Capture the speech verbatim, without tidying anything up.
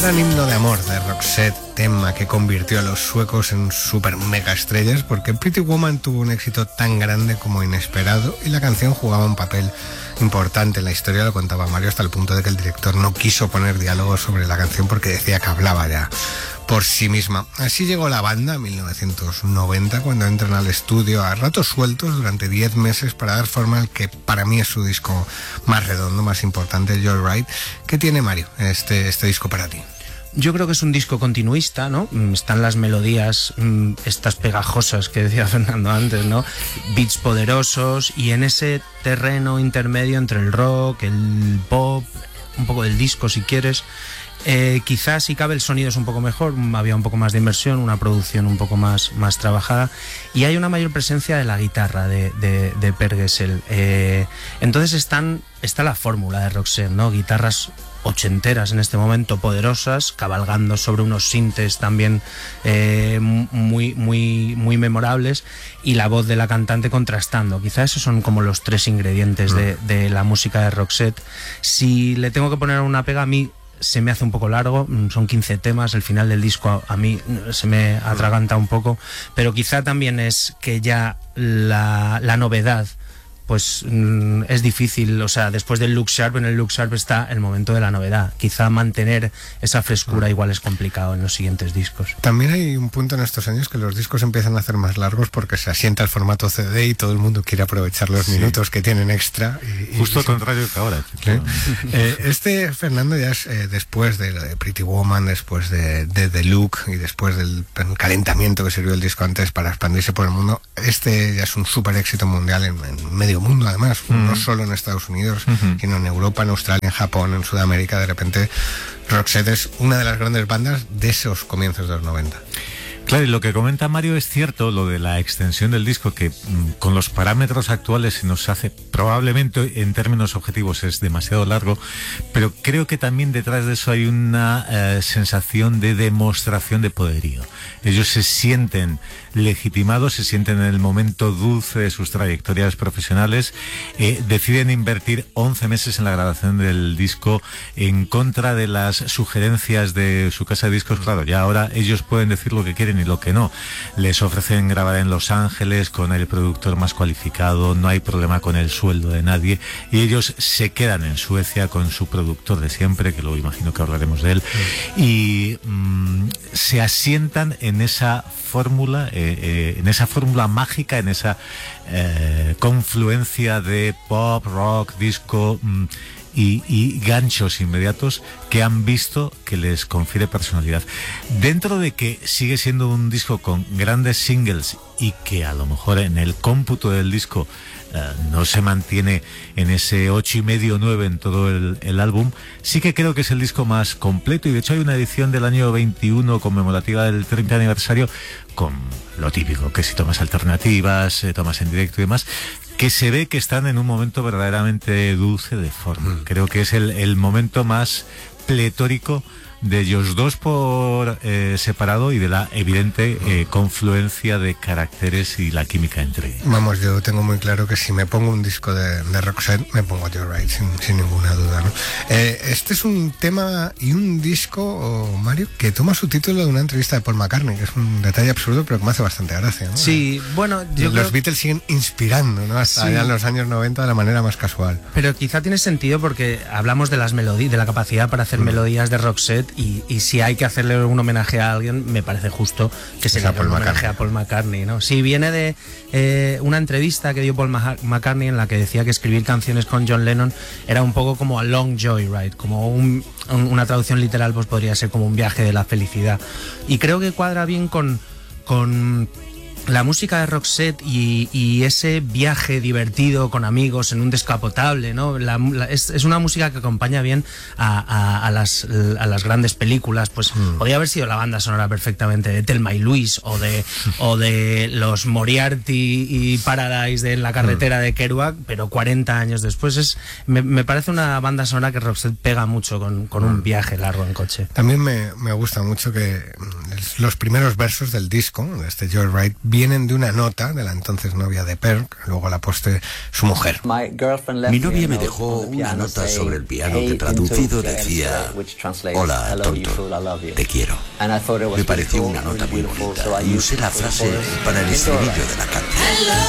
gran himno de amor de Roxette, tema que convirtió a los suecos en super mega estrellas, porque Pretty Woman tuvo un éxito tan grande como inesperado y la canción jugaba un papel importante en la historia, lo contaba Mario, hasta el punto de que el director no quiso poner diálogos sobre la canción porque decía que hablaba ya por sí misma. Así llegó la banda en mil novecientos noventa, cuando entran al estudio a ratos sueltos durante diez meses para dar forma al que para mí es su disco más redondo, más importante, Joyride. ¿Qué tiene, Mario, este, este disco para ti? Yo creo que es un disco continuista, ¿no? Están las melodías, estas pegajosas que decía Fernando antes, ¿no? Beats poderosos, y en ese terreno intermedio entre el rock, el pop, un poco del disco si quieres. Eh, quizás si cabe el sonido es un poco mejor, había un poco más de inversión, una producción un poco más, más trabajada, y hay una mayor presencia de la guitarra de, de, de Per Gessle. Eh, entonces están, está la fórmula de Roxette, ¿no? Guitarras ochenteras en este momento, poderosas, cabalgando sobre unos sintes también eh, muy, muy, muy memorables, y la voz de la cantante contrastando. Quizás esos son como los tres ingredientes mm. de, de la música de Roxette. Si le tengo que poner una pega, a mí se me hace un poco largo, son quince temas, el final del disco a, a mí se me atraganta un poco, pero quizá también es que ya la, la novedad pues mm, es difícil, o sea, después del Look Sharp, en el Look Sharp está el momento de la novedad. Quizá mantener esa frescura igual es complicado en los siguientes discos. También hay un punto en estos años que los discos empiezan a hacer más largos porque se asienta el formato C D y todo el mundo quiere aprovechar los sí. minutos que tienen extra. Y, y Justo al contrario que ahora. ¿Sí? eh, este, Fernando, ya es eh, después de, de Pretty Woman, después de, de The Look y después del calentamiento que sirvió el disco antes para expandirse por el mundo, este ya es un súper éxito mundial en, en medio mundo, además, uh-huh. no solo en Estados Unidos, uh-huh. sino en Europa, en Australia, en Japón, en Sudamérica. De repente Roxette es una de las grandes bandas de esos comienzos de los noventa. Claro, y lo que comenta Mario es cierto, lo de la extensión del disco, que mmm, con los parámetros actuales se nos hace, probablemente en términos objetivos es demasiado largo, pero creo que también detrás de eso hay una eh, sensación de demostración de poderío. Ellos se sienten legitimados, se sienten en el momento dulce de sus trayectorias profesionales, eh, deciden invertir once meses en la grabación del disco en contra de las sugerencias de su casa de discos. Claro, ya ahora ellos pueden decir lo que quieren y lo que no. Les ofrecen grabar en Los Ángeles con el productor más cualificado, no hay problema con el sueldo de nadie, y ellos se quedan en Suecia con su productor de siempre, que luego imagino que hablaremos de él, y mmm, se asientan en esa fórmula, eh, eh, en esa fórmula mágica, en esa eh, confluencia de pop, rock, disco mmm, Y, y ganchos inmediatos que han visto que les confiere personalidad. Dentro de que sigue siendo un disco con grandes singles y que a lo mejor en el cómputo del disco eh, no se mantiene en ese ocho y medio, nueve en todo el, el álbum, sí que creo que es el disco más completo, y de hecho hay una edición del año veintiuno conmemorativa del treinta aniversario con lo típico, que si tomas alternativas, eh, tomas en directo y demás, que se ve que están en un momento verdaderamente dulce de forma. Creo que es el, el momento más pletórico de ellos dos por eh, separado, y de la evidente eh, confluencia de caracteres y la química entre ellos. Vamos, yo tengo muy claro que si me pongo un disco de, de Roxette, me pongo Joyride, sin, sin ninguna duda, ¿no? Eh, este es un tema y un disco, oh, Mario, que toma su título de una entrevista de Paul McCartney, que es un detalle absurdo, pero que me hace bastante gracia, ¿no? Sí, bueno, yo Los creo... Beatles siguen inspirando, ¿no? Hasta sí. allá en los años noventa de la manera más casual. Pero quizá tiene sentido porque hablamos de las melodías, de la capacidad para hacer mm. melodías de Roxette, y, y si hay que hacerle un homenaje a alguien, me parece justo que se le haga un homenaje a Paul McCartney, ¿no? Sí, viene de eh, una entrevista que dio Paul McCartney en la que decía que escribir canciones con John Lennon era un poco como a long joyride, como un, un, una traducción literal pues podría ser como un viaje de la felicidad, y creo que cuadra bien con con la música de Roxette y, y ese viaje divertido con amigos en un descapotable, ¿no? La, la, es, es una música que acompaña bien a, a, a, las, a las grandes películas. Pues mm. podría haber sido la banda sonora perfectamente de Thelma y Louise, o de, o de los Moriarty y Paradise de En la carretera mm. de Kerouac, pero cuarenta años después. Es, me, me parece una banda sonora que Roxette pega mucho con, con mm. un viaje largo en coche. También me, me gusta mucho que los primeros versos del disco, de este Joyride, vienen de una nota de la entonces novia de Per, que luego a la postre su mujer. Mi novia me dejó una nota sobre el piano que traducido decía: hola, tonto, te quiero. Me pareció una nota muy bonita y usé la frase para el estribillo de la canción.